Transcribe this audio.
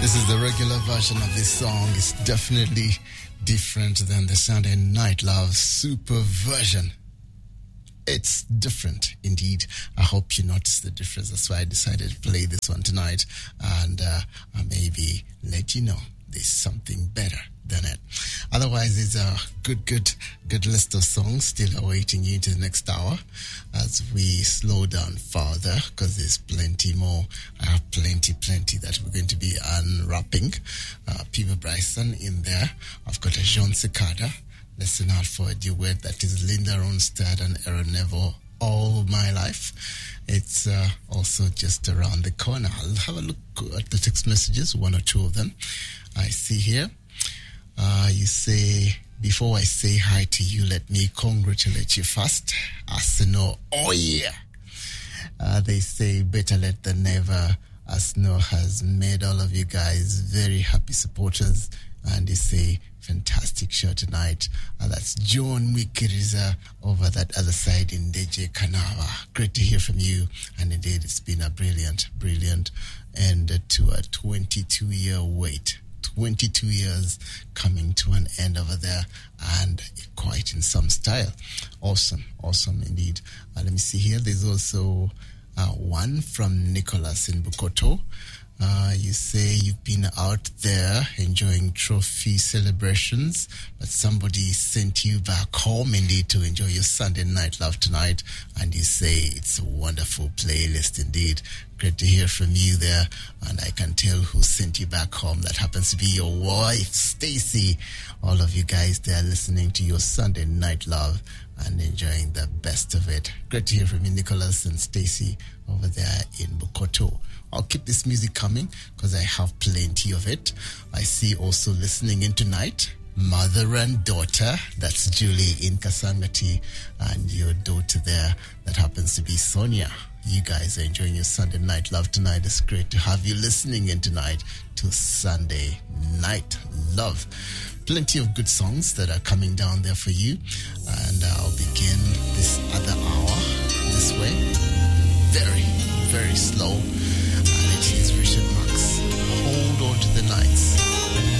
This is the regular version of this song. It's definitely different than the Sunday Night Love super version. It's different indeed. I hope you notice the difference. That's why I decided to play this one tonight and maybe let you know there's something better than it. Otherwise, it's a good list of songs still awaiting you to the next hour as we slow down further, because there's plenty more. I have plenty that we're going to be unwrapping. Peter Bryson in there. I've got a Jean Cicada. Listen out for a duet that is Linda Ronstadt and Aaron Neville, All My Life. It's also just around the corner. I'll have a look at the text messages, one or two of them. I see here. You say, before I say hi to you, let me congratulate you first. Arsenal, oh yeah. They say, better late than never. Arsenal has made all of you guys very happy supporters. And they say, fantastic show tonight. That's John Wikiriza over that other side in DJ Kanawa. Great to hear from you. And indeed, it's been a brilliant end to a 22-year wait. 22 years coming to an end over there, and quite in some style. Awesome indeed. Let me see here. There's also one from Nicholas in Bukoto. You say you've been out there enjoying trophy celebrations, but somebody sent you back home indeed to enjoy your Sunday Night Love tonight, and you say it's a wonderful playlist indeed. Great to hear from you there, and I can tell who sent you back home. That happens to be your wife, Stacy. All of you guys there listening to your Sunday Night Love and enjoying the best of it. Great to hear from you, Nicholas and Stacy over there in Bukoto. I'll keep this music coming because I have plenty of it. I see also listening in tonight, mother and daughter. That's Julie in Kasangati, and your daughter there, that happens to be Sonia. You guys are enjoying your Sunday Night Love tonight. It's great to have you listening in tonight to Sunday Night Love. Plenty of good songs that are coming down there for you. And I'll begin this other hour this way. Very slow.